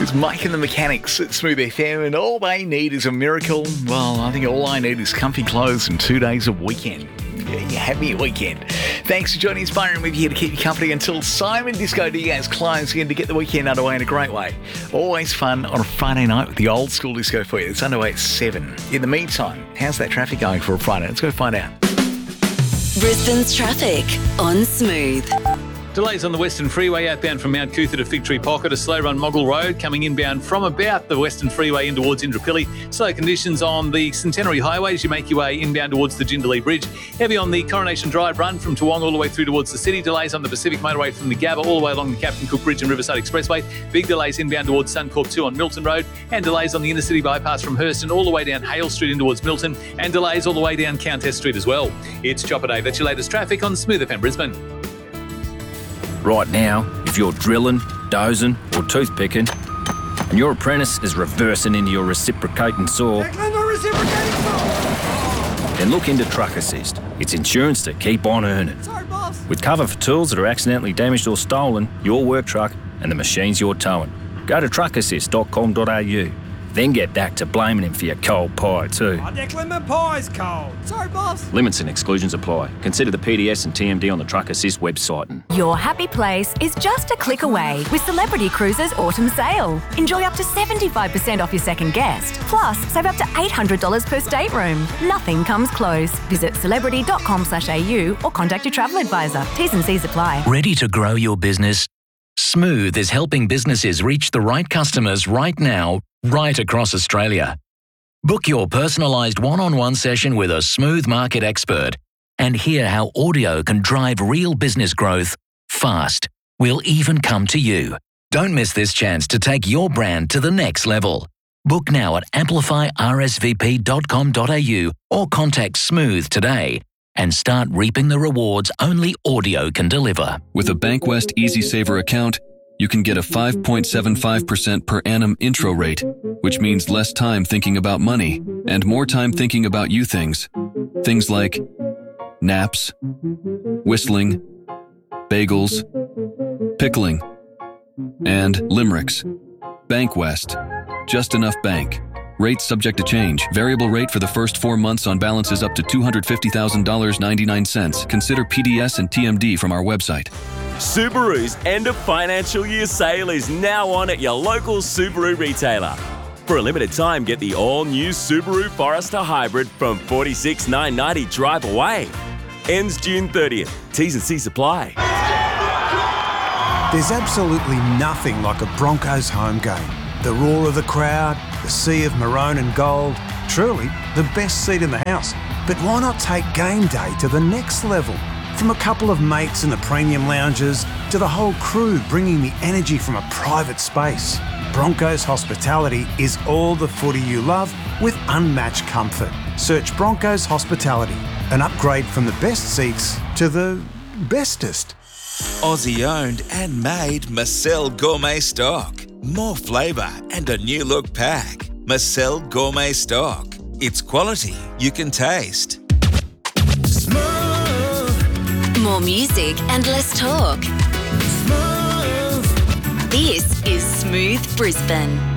It's Mike and the Mechanics at Smooth FM, and all they need is a miracle. Well, I think all I need is comfy clothes and 2 days of weekend. Yeah, you have me a weekend. Thanks for joining us, Byron. We're here to keep you company until Simon Disco Diaz closes in to get the weekend underway in a great way. Always fun on a Friday night with the old school disco for you. It's underway at 7. In the meantime, how's that traffic going for a Friday? Let's go find out. Brisbane's traffic on Smooth. Delays on the Western Freeway outbound from Mount Cootha to Fig Tree Pocket, a slow run Moggle Road coming inbound from about the Western Freeway in towards Indooroopilly. Slow conditions on the Centenary Highway as you make your way inbound towards the Jindalee Bridge. Heavy on the Coronation Drive run from Toowong all the way through towards the city. Delays on the Pacific Motorway from the Gabba all the way along the Captain Cook Bridge and Riverside Expressway. Big delays inbound towards Suncorp 2 on Milton Road, and delays on the Inner City Bypass from Hurston all the way down Hale Street in towards Milton, and delays all the way down Countess Street as well. It's Chopper Day. That's your latest traffic on Smooth FM Brisbane. Right now, if you're drilling, dozing or toothpicking and your apprentice is reversing into your reciprocating saw, then look into Truck Assist. It's insurance to keep on earning. Sorry, boss. With cover for tools that are accidentally damaged or stolen, your work truck and the machines you're towing. Go to truckassist.com.au. Then get back to blaming him for your cold pie too. Oh, Declan, my pie's cold. Sorry, boss. Limits and exclusions apply. Consider the PDS and TMD on the Truck Assist website. Your happy place is just a click away with Celebrity Cruises Autumn Sale. Enjoy up to 75% off your second guest. Plus, save up to $800 per stateroom. Nothing comes close. Visit celebrity.com.au or contact your travel advisor. T's and C's apply. Ready to grow your business? Smooth is helping businesses reach the right customers right now, right across Australia. Book your personalised one-on-one session with a Smooth market expert and hear how audio can drive real business growth fast. We'll even come to you. Don't miss this chance to take your brand to the next level. Book now at amplifyrsvp.com.au or contact Smooth today and start reaping the rewards only audio can deliver. With a Bankwest Easy Saver account, you can get a 5.75% per annum intro rate, which means less time thinking about money and more time thinking about you things. Things like naps, whistling, bagels, pickling, and limericks. Bankwest. Just enough bank. Rates subject to change. Variable rate for the first 4 months on balances up to $250,000.99. Consider PDS and TMD from our website. Subaru's end of financial year sale is now on at your local Subaru retailer. For a limited time, get the all-new Subaru Forester Hybrid from $46,990 drive away. Ends June 30th. T's and C's apply. There's absolutely nothing like a Broncos home game. The roar of the crowd, the sea of maroon and gold, truly the best seat in the house. But why not take game day to the next level? From a couple of mates in the premium lounges to the whole crew bringing the energy from a private space. Broncos Hospitality is all the footy you love with unmatched comfort. Search Broncos Hospitality, an upgrade from the best seats to the bestest. Aussie owned and made Marcel Gourmet Stock. More flavour and a new look pack. Marcel Gourmet Stock. It's quality you can taste. Smooth. More music and less talk. Smooth. This is Smooth Brisbane.